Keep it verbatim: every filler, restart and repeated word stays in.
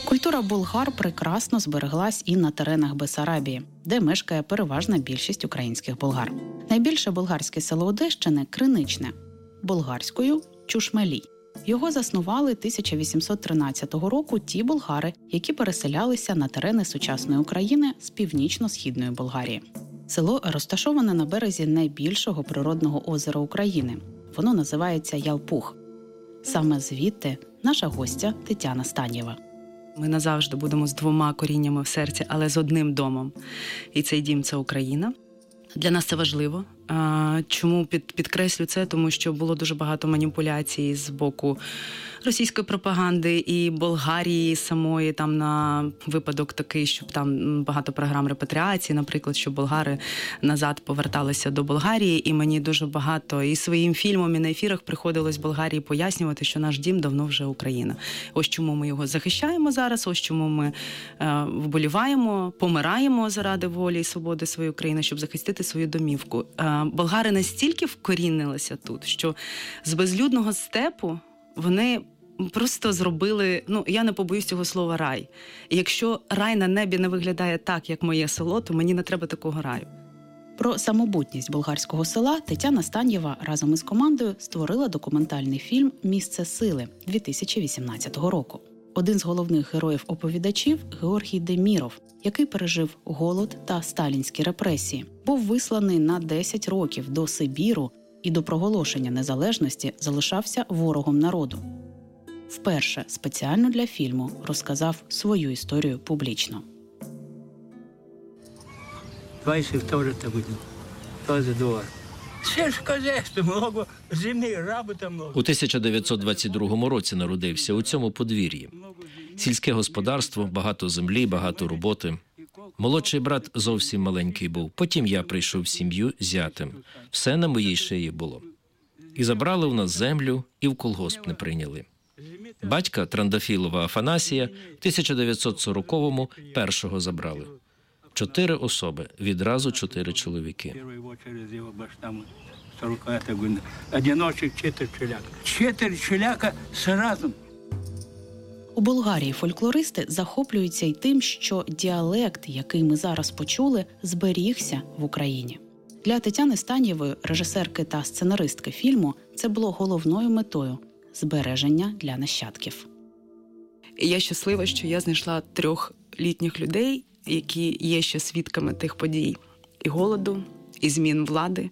Культура болгар прекрасно збереглась і на теренах Бессарабії, де мешкає переважна більшість українських болгар. Найбільше болгарське село Одещини – Криничне, болгарською – Чушмелій. Його заснували тисяча вісімсот тринадцятого року ті болгари, які переселялися на терени сучасної України з північно-східної Болгарії. Село розташоване на березі найбільшого природного озера України. Воно називається Ялпух. Саме звідти наша гостя Тетяна Станєва. Ми назавжди будемо з двома коріннями в серці, але з одним домом. І цей дім – це Україна. Для нас це важливо. Чому під, підкреслю це? Тому що було дуже багато маніпуляцій з боку російської пропаганди і Болгарії самої, там на випадок такий, щоб там багато програм репатріації, наприклад, що болгари назад поверталися до Болгарії, і мені дуже багато і своїм фільмом, і на ефірах приходилось Болгарії пояснювати, що наш дім давно вже Україна. Ось чому ми його захищаємо зараз, ось чому ми е, вболіваємо, помираємо заради волі і свободи своєї України, щоб захистити свою домівку. Е, болгари настільки вкорінилися тут, що з безлюдного степу вони просто зробили, ну, я не побоюсь цього слова, рай. І якщо рай на небі не виглядає так, як моє село, то мені не треба такого раю. Про самобутність болгарського села Тетяна Станєва разом із командою створила документальний фільм «Місце сили» дві тисячі вісімнадцятого року. Один з головних героїв-оповідачів – Георгій Деміров, який пережив голод та сталінські репресії. Був висланий на десять років до Сибіру і до проголошення незалежності залишався ворогом народу. Вперше спеціально для фільму розказав свою історію публічно. двадцять второго буде. двадцять два. Сільськохозяйство много, землі, раби там много. У тисяча дев'ятсот двадцять другому році народився у цьому подвір'ї. Сільське господарство, багато землі, багато роботи. Молодший брат зовсім маленький був. Потім я прийшов в сім'ю з зятем. Все на моїй шиї було. І забрали у нас землю, і в колгосп не прийняли. Батька Трандафілова Афанасія в тисяча дев'ятсот сороковому першого забрали. Чотири особи, відразу чотири чоловіки. Одиночок, чотири чоляка. Чотири чоляка разом. У Болгарії фольклористи захоплюються й тим, що діалект, який ми зараз почули, зберігся в Україні. Для Тетяни Станєвої, режисерки та сценаристки фільму, це було головною метою – збереження для нащадків. І я щаслива, що я знайшла трьох літніх людей, які є ще свідками тих подій. І голоду, і змін влади,